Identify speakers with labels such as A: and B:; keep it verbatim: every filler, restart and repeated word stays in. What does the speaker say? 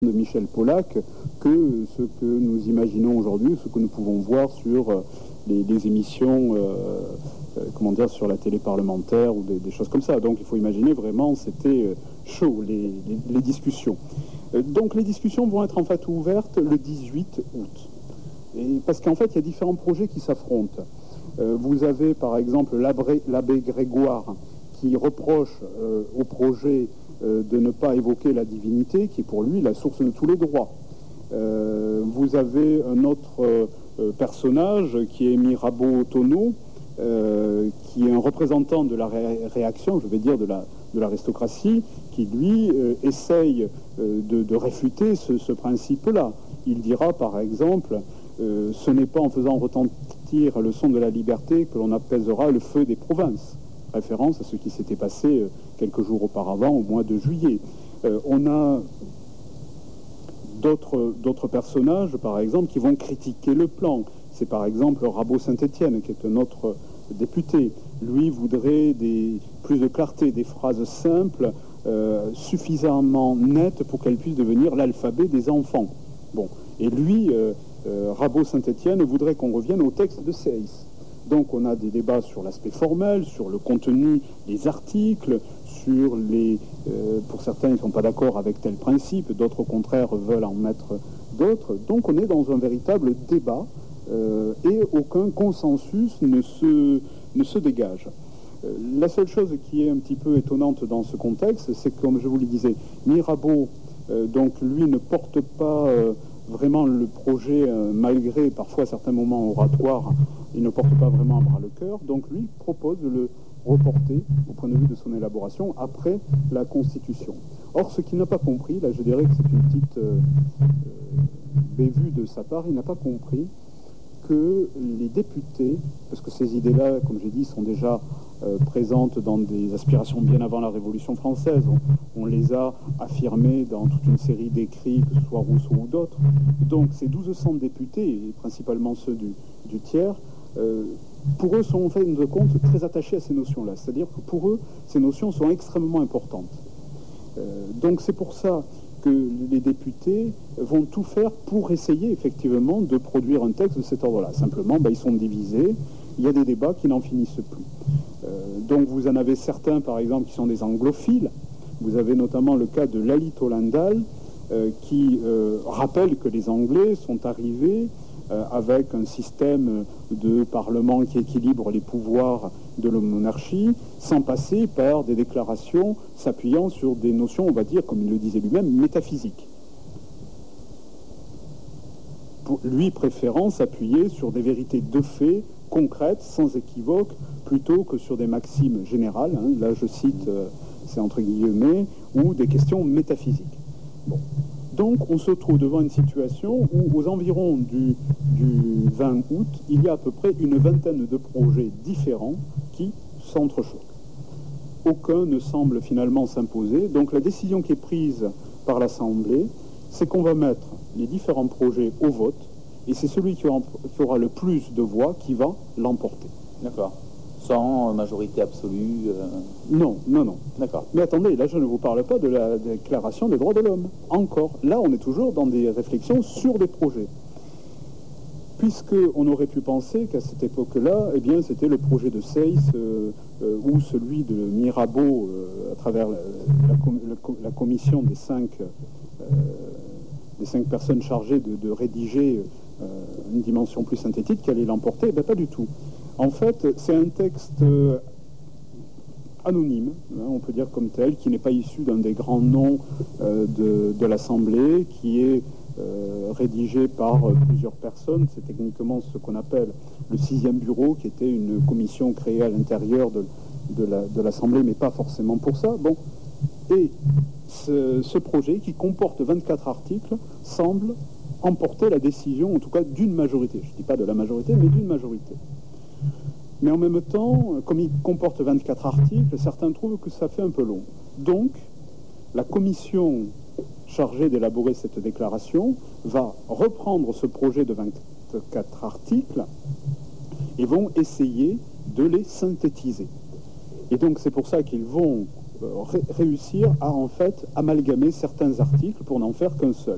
A: de Michel Polac que ce que nous imaginons aujourd'hui, ce que nous pouvons voir sur les, les émissions, euh, euh, comment dire, sur la télé parlementaire ou des, des choses comme ça. Donc il faut imaginer vraiment, c'était chaud, les, les, les discussions. Euh, donc les discussions vont être en fait ouvertes le dix-huit août. Et parce qu'en fait, il y a différents projets qui s'affrontent. Euh, vous avez par exemple l'abbé Grégoire qui reproche euh, au projet euh, de ne pas évoquer la divinité, qui est pour lui la source de tous les droits. Euh, vous avez un autre euh, personnage qui est Mirabeau-Tonneau, euh, qui est un représentant de la ré réaction, je vais dire de la de l'aristocratie, qui lui euh, essaye euh, de, de réfuter ce, ce principe-là. Il dira par exemple, euh, ce n'est pas en faisant retentir le son de la liberté que l'on apaisera le feu des provinces. Référence à ce qui s'était passé euh, quelques jours auparavant, au mois de juillet. Euh, on a d'autres d'autres personnages, par exemple, qui vont critiquer le plan. C'est par exemple Rabault-Saint-Étienne, qui est un autre député. Lui voudrait des, plus de clarté, des phrases simples, euh, suffisamment nettes pour qu'elles puissent devenir l'alphabet des enfants. Bon. Et lui, euh, euh, Rabault-Saint-Étienne, voudrait qu'on revienne au texte de Seyss. Donc on a des débats sur l'aspect formel, sur le contenu des articles, sur les... Euh, pour certains, ils ne sont pas d'accord avec tel principe, d'autres au contraire veulent en mettre d'autres. Donc on est dans un véritable débat euh, et aucun consensus ne se, ne se dégage. Euh, la seule chose qui est un petit peu étonnante dans ce contexte, c'est que, comme je vous le disais, Mirabeau, euh, donc lui, ne porte pas euh, vraiment le projet, euh, malgré parfois certains moments oratoires, il ne porte pas vraiment à bras le cœur, donc lui propose de le reporter au point de vue de son élaboration après la Constitution. Or, ce qu'il n'a pas compris, là je dirais que c'est une petite euh, euh, bévue de sa part, il n'a pas compris que les députés, parce que ces idées-là, comme j'ai dit, sont déjà euh, présentes dans des aspirations bien avant la Révolution française, on, on les a affirmées dans toute une série d'écrits, que ce soit Rousseau ou d'autres. Donc ces douze cents députés, et principalement ceux du, du tiers, Euh, pour eux, sont en fait de compte très attachés à ces notions-là. C'est-à-dire que pour eux, ces notions sont extrêmement importantes. Euh, donc c'est pour ça que les députés vont tout faire pour essayer effectivement de produire un texte de cet ordre-là. Simplement, ben, ils sont divisés, il y a des débats qui n'en finissent plus. Euh, donc vous en avez certains, par exemple, qui sont des anglophiles. Vous avez notamment le cas de Lally Tollendal, euh, qui euh, rappelle que les Anglais sont arrivés avec un système de parlement qui équilibre les pouvoirs de la monarchie, sans passer par des déclarations s'appuyant sur des notions, on va dire, comme il le disait lui-même, métaphysiques. Pour lui préférant s'appuyer sur des vérités de fait, concrètes, sans équivoque, plutôt que sur des maximes générales, hein, là je cite, euh, c'est entre guillemets, ou des questions métaphysiques. Bon. Donc on se trouve devant une situation où aux environs du, du vingt août, il y a à peu près une vingtaine de projets différents qui s'entrechoquent. Aucun ne semble finalement s'imposer. Donc la décision qui est prise par l'Assemblée, c'est qu'on va mettre les différents projets au vote et c'est celui qui aura le plus de voix qui va l'emporter.
B: D'accord. Sans majorité absolue euh...
A: Non, non, non.
B: D'accord.
A: Mais attendez, là je ne vous parle pas de la déclaration des droits de l'homme. Encore. Là on est toujours dans des réflexions sur des projets. Puisqu'on aurait pu penser qu'à cette époque-là, eh bien c'était le projet de Seyss euh, euh, ou celui de Mirabeau euh, à travers la, la, com la, la commission des cinq, euh, des cinq personnes chargées de, de rédiger euh, une dimension plus synthétique qui allait l'emporter. Eh bien pas du tout. En fait, c'est un texte euh, anonyme, hein, on peut dire comme tel, qui n'est pas issu d'un des grands noms euh, de, de l'Assemblée, qui est euh, rédigé par euh, plusieurs personnes. C'est techniquement ce qu'on appelle le sixième bureau, qui était une commission créée à l'intérieur de, de l'Assemblée, la, mais pas forcément pour ça. Bon. Et ce, ce projet, qui comporte vingt-quatre articles, semble emporter la décision, en tout cas d'une majorité. Je ne dis pas de la majorité, mais d'une majorité. Mais en même temps, comme il comporte vingt-quatre articles, certains trouvent que ça fait un peu long. Donc, la commission chargée d'élaborer cette déclaration va reprendre ce projet de vingt-quatre articles et vont essayer de les synthétiser. Et donc, c'est pour ça qu'ils vont ré réussir à, en fait, amalgamer certains articles pour n'en faire qu'un seul.